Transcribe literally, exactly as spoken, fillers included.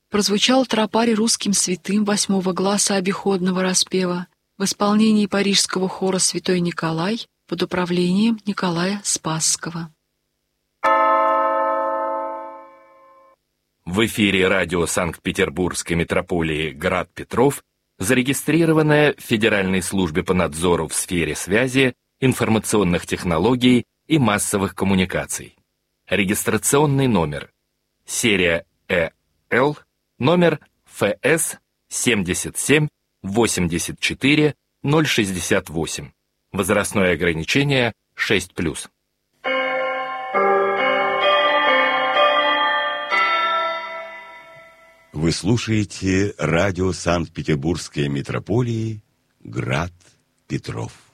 прозвучал тропарь русским святым восьмого гласа обиходного распева в исполнении парижского хора «Святой Николай» под управлением Николая Спасского. В эфире радио Санкт-Петербургской митрополии «Град Петров» зарегистрированное в Федеральной службе по надзору в сфере связи, информационных технологий и массовых коммуникаций. Регистрационный номер. Серия Э Л, номер Ф С семьдесят семь восемьдесят четыре ноль шестьдесят восемь. Возрастное ограничение шесть плюс. Вы слушаете радио Санкт-Петербургской митрополии «Град Петров».